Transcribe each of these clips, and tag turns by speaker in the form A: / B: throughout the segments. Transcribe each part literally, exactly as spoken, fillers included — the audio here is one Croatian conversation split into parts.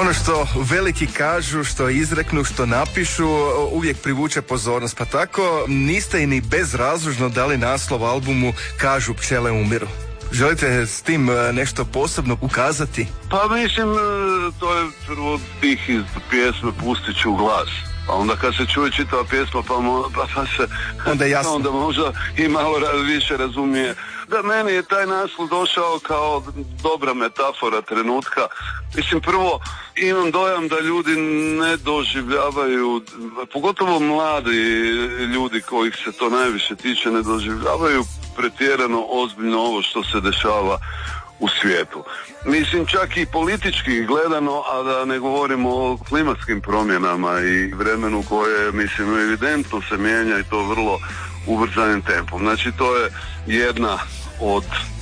A: Ono što veliki kažu, što izreknu, što napišu, uvijek privuče pozornost. Pa tako niste i ni bezrazložno dali naslov albumu Kažu pčele umiru. Želite s tim nešto posebno ukazati?
B: Pa mislim, to je prvo stih iz pjesme Pustit ću glas. Pa onda kad se čuje čitava pjesma pa, mo, pa, pa se
A: onda, jasno.
B: onda možda i malo više razumije. Da, meni je taj naslov došao kao dobra metafora trenutka. Mislim, prvo imam dojam da ljudi ne doživljavaju, pogotovo mladi ljudi kojih se to najviše tiče, ne doživljavaju pretjerano ozbiljno ovo što se dešava u svijetu. Mislim, čak i politički gledano, a da ne govorimo o klimatskim promjenama i vremenu koje, mislim, evidentno se mijenja i to vrlo ubrzanim tempom. Znači, to je jedna od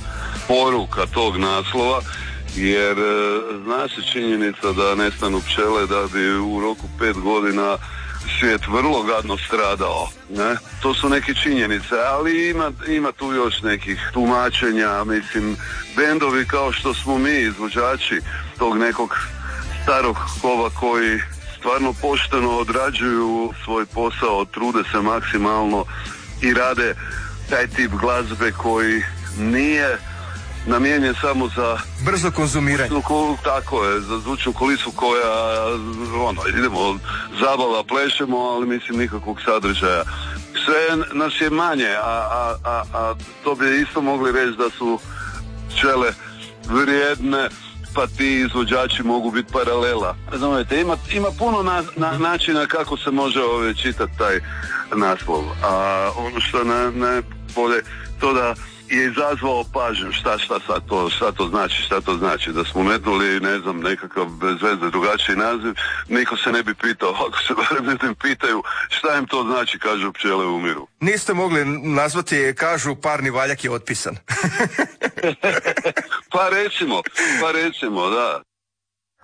B: poruka tog naslova, jer zna se činjenica da nestanu pčele, da bi u roku pet godina svijet vrlo gadno stradao, ne? To su neke činjenice, ali ima, ima tu još nekih tumačenja, mislim, bendovi kao što smo mi, izvođači tog nekog starog kova koji stvarno pošteno odrađuju svoj posao, trude se maksimalno i rade taj tip glazbe koji nije namijenjen samo za
A: brzo konzumiranje.
B: Tako je, za zvučnu kulisu koja, ono, idemo, zabava, plešemo, ali mislim nikakvog sadržaja. Sve nas je manje, a, a, a, a to bi isto mogli reći da su pčele vrijedne, pa ti izvođači mogu biti paralela. Znate, ima, ima puno na, na, načina kako se može ove čitati taj naslov. A ono što na, najbolje, to da je izazvao pažnju, šta, šta, sad to, šta to znači, šta to znači, da smo metnuli, ne znam, nekakav bez veze drugačiji naziv, niko se ne bi pitao, ako se barem ne pitaju šta im to znači, kažu pčele umiru.
A: Niste mogli nazvati, kažu parni valjak je otpisan.
B: Pa recimo, pa recimo, da.